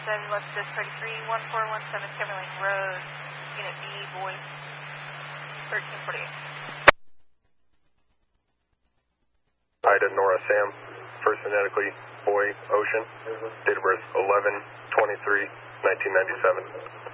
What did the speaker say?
Left 1417 Timberlane Road, Unit B, boy, 1348. Ida, Nora, Sam, first phonetically, boy, Ocean, date of birth 11/23/1997.